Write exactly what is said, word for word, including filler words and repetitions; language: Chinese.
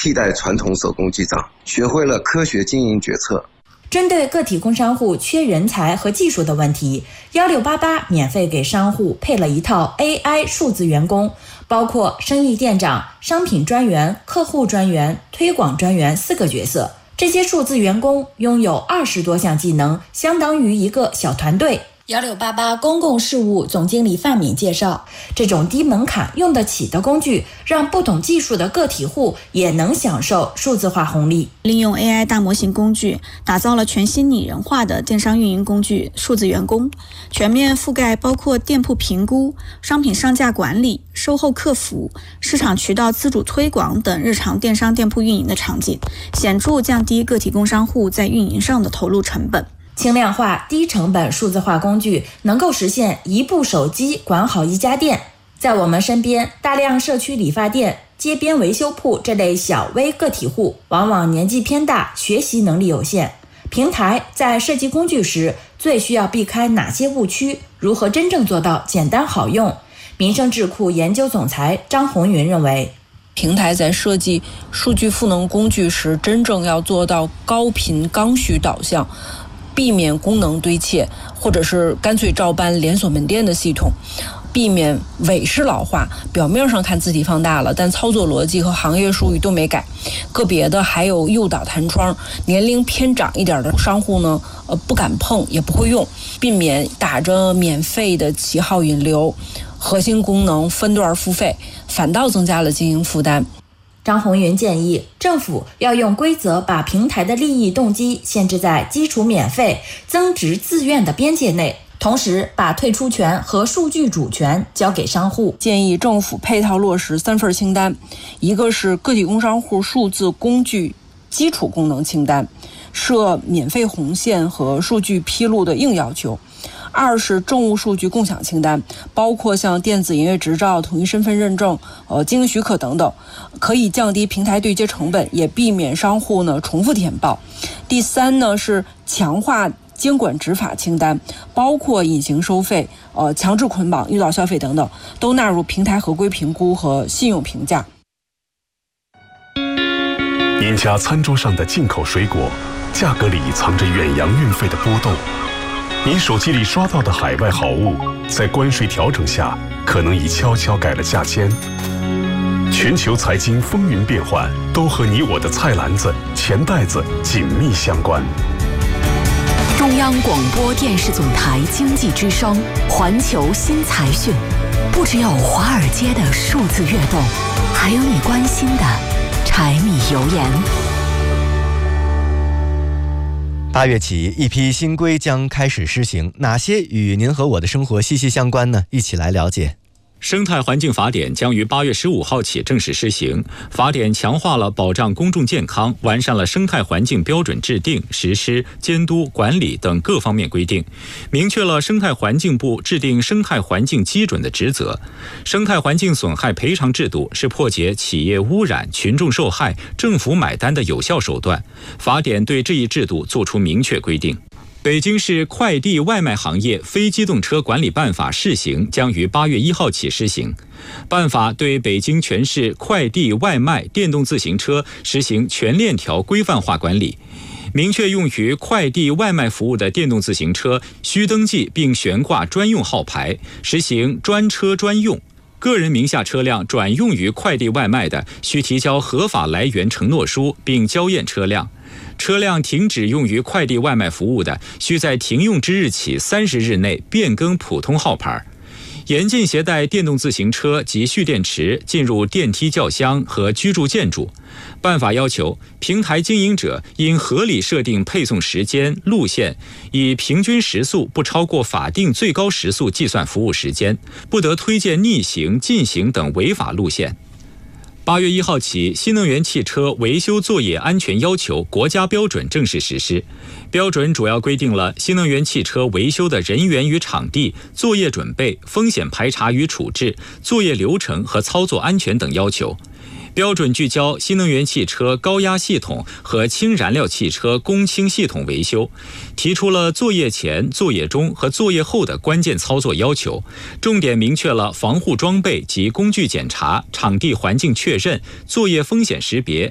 替代传统手工记账，学会了科学经营决策。 针对个体工商户缺人才和技术的问题，一六八八免费给商户配了一套 A I 数字员工，包括生意店长、商品专员、客户专员、推广专员四个角色。这些数字员工拥有二十多项技能，相当于一个小团队。一六八八公共事务总经理范敏介绍，这种低门槛用得起的工具，让不懂技术的个体户也能享受数字化红利。 利用 A I 大模型工具，打造了全新拟人化的电商运营工具数字员工，全面覆盖包括店铺评估、商品上架管理、售后客服、市场渠道自主推广等日常电商店铺运营的场景，显著降低个体工商户在运营上的投入成本。 轻量化、低成本数字化工具能够实现一部手机管好一家店。在我们身边，大量社区理发店、街边维修铺这类小微个体户往往年纪偏大，学习能力有限。平台在设计工具时，最需要避开哪些误区？如何真正做到简单好用？民生智库研究总裁张红云认为， 平台在设计数据赋能工具时，真正要做到高频刚需导向，避免功能堆砌，或者是干脆照搬连锁门店的系统，避免伪式老化，表面上看字体放大了，但操作逻辑和行业术语都没改。个别的还有诱导弹窗，年龄偏长一点的商户呢，呃，不敢碰也不会用，避免打着免费的旗号引流，核心功能分段付费，反倒增加了经营负担。 张红云建议，政府要用规则把平台的利益动机限制在基础免费、增值自愿的边界内，同时把退出权和数据主权交给商户。 建议政府配套落实三份清单，一个是个体工商户数字工具基础功能清单，设免费红线和数据披露的硬要求。二是政务数据共享清单，包括像电子营业执照、统一身份认证、呃经营许可等等，可以降低平台对接成本，也避免商户呢重复填报。第三呢是强化监管执法清单，包括隐形收费、呃强制捆绑、诱导消费等等，都纳入平台合规评估和信用评价。 您家餐桌上的进口水果，价格里藏着远洋运费的波动。您手机里刷到的海外好物，在关税调整下，可能已悄悄改了价签。全球财经风云变幻，都和你我的菜篮子、钱袋子紧密相关。 中央广播电视总台经济之声，环球新财讯，不只有华尔街的数字跃动，还有你关心的柴米油盐。 八月起，一批新规将开始施行，哪些与您和我的生活息息相关呢？一起来了解。 生态环境法典将于八月十五号起正式施行。法典强化了保障公众健康，完善了生态环境标准制定、实施、监督、管理等各方面规定，明确了生态环境部制定生态环境基准的职责。生态环境损害赔偿制度是破解企业污染、群众受害、政府买单的有效手段。法典对这一制度作出明确规定。北京市快递外卖行业非机动车管理办法试行将于八月一号起施行。办法对北京全市快递外卖电动自行车实行全链条规范化管理，明确用于快递外卖服务的电动自行车需登记并悬挂专用号牌，实行专车专用。个人名下车辆转用于快递外卖的，需提交合法来源承诺书并交验车辆。车辆停止用于快递外卖服务的，需在停用之日起三十日内变更普通号牌。严禁携带电动自行车及蓄电池进入电梯轿厢和居住建筑。办法要求，平台经营者应合理设定配送时间、路线，以平均时速不超过法定最高时速计算服务时间，不得推荐逆行、禁行等违法路线。八月一号起，新能源汽车维修作业安全要求国家标准正式实施。标准主要规定了新能源汽车维修的人员与场地、作业准备、风险排查与处置、作业流程和操作安全等要求。标准聚焦新能源汽车高压系统和氢燃料汽车供氢系统维修，提出了作业前、作业中和作业后的关键操作要求，重点明确了防护装备及工具检查、场地环境确认、作业风险识别、